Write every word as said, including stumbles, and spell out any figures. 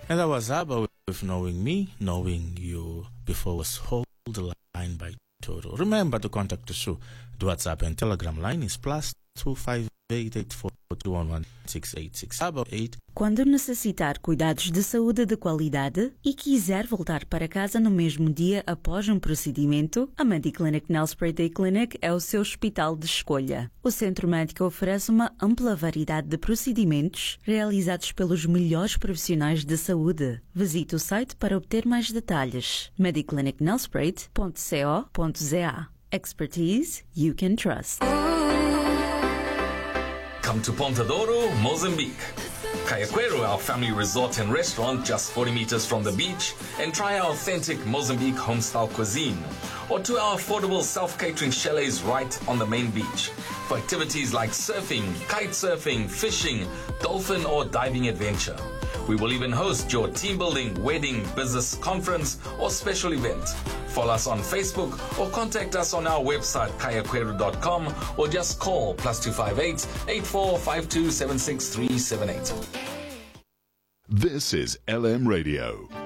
And that was ABBA with Knowing Me, Knowing You. Before was Hold the Line by Toto. Remember to contact the show. The WhatsApp and Telegram line is plus two five eight eight four two one one six eight six. ABBA eight. Quando necessitar cuidados de saúde de qualidade e quiser voltar para casa no mesmo dia após um procedimento, a Mediclinic Nelspruit Day Clinic é o seu hospital de escolha. O centro médico oferece uma ampla variedade de procedimentos realizados pelos melhores profissionais de saúde. Visite o site para obter mais detalhes. mediclinic nelspruit ponto co ponto za. Expertise you can trust. Come to Ponta Douro, Mozambique. Cayaquero, our family resort and restaurant just forty meters from the beach, and try our authentic Mozambique home-style cuisine. Or to our affordable self-catering chalets right on the main beach. For activities like surfing, kite surfing, fishing, dolphin or diving adventure. We will even host your team building, wedding, business conference or special event. Follow us on Facebook or contact us on our website cayaquero dot com or just call plus two five eight, eight four five two, seven six three seven eight. This is L M Radio.